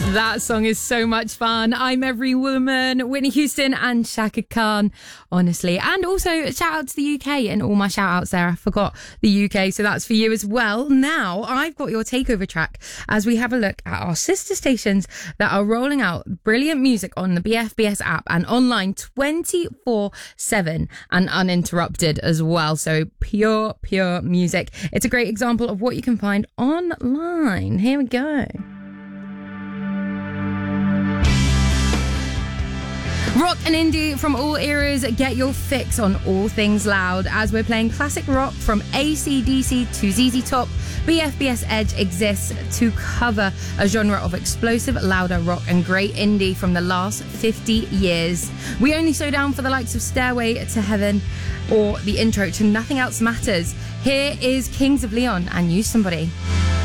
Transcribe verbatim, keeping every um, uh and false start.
That song is so much fun. I'm Every Woman, Whitney Houston and Shaka Khan, honestly. And also shout out to the U K and all my shout outs there. I forgot the U K, so that's for you as well. Now I've got your takeover track as we have a look at our sister stations that are rolling out brilliant music on the B F B S app and online twenty-four seven and uninterrupted as well. So pure, pure music. It's a great example of what you can find online. Here we go. Rock and indie from all eras, get your fix on all things loud as we're playing classic rock from A C D C to Z Z Top. B F B S Edge exists to cover a genre of explosive, louder rock and great indie from the last fifty years. We only slow down for the likes of Stairway to Heaven or the intro to Nothing Else Matters. Here is Kings of Leon and Use Somebody.